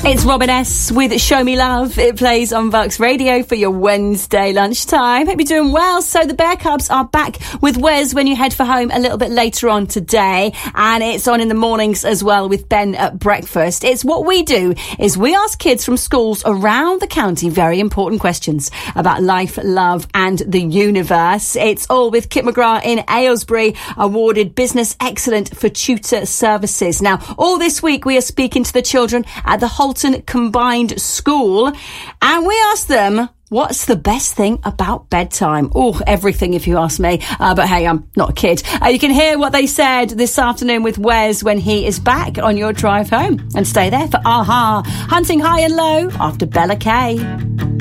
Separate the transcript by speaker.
Speaker 1: It's Robin S. with Show Me Love. It plays on Bucks Radio for your Wednesday lunchtime. Hope you're doing well. So the Bear Cubs are back with Wes when you head for home a little bit later on today. And it's on in the mornings as well with Ben at breakfast. It's what we do is we ask kids from schools around the county very important questions about life, love and the universe. It's all with Kit McGrath in Aylesbury, awarded Business Excellent for tutor services. Now, all this week we are speaking to the children at the Holton Combined School, and we asked them, what's the best thing about bedtime? Oh, everything, if you ask me. But hey, I'm not a kid. You can hear what they said this afternoon with Wes when he is back on your drive home. And stay there for AHA, Hunting High and Low after Bella Kay.